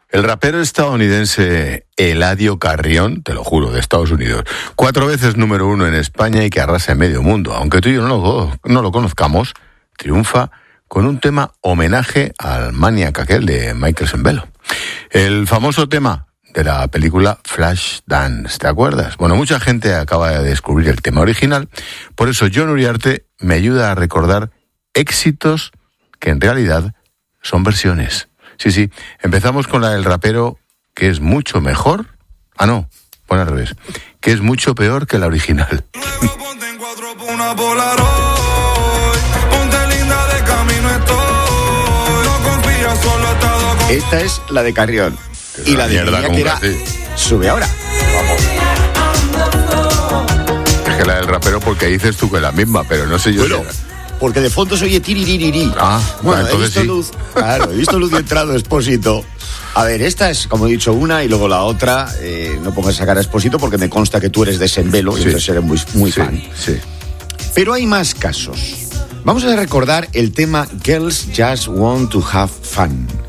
El rapero estadounidense Eladio Carrión, te lo juro, de Estados Unidos, 4 veces número 1 en España y que arrasa en medio mundo, aunque tú y yo no lo conozcamos, triunfa con un tema homenaje al Maniac aquel de Michael Sembello. El famoso tema de la película Flashdance, ¿te acuerdas? Bueno, mucha gente acaba de descubrir el tema original, por eso Jon Uriarte me ayuda a recordar éxitos que en realidad son versiones. Sí, empezamos con la del rapero que es mucho mejor, pon al revés, que es mucho peor que la original. Esta es la de Carrión. Y la de Maniac era Sube Ahora. Vamos. Es que la del rapero porque dices tú que es la misma, pero no sé yo. Bueno, porque de fondo se oye tiriririri. Bueno, entonces he visto luz. Claro, he visto luz y entrado Expósito. A ver, esta es, como he dicho, una y luego la otra. No pongas a cara a Expósito porque me consta que tú eres de Sembello y entonces eres muy fan. Sí. Pero hay más casos. Vamos a recordar el tema Girls Just Want to Have Fun.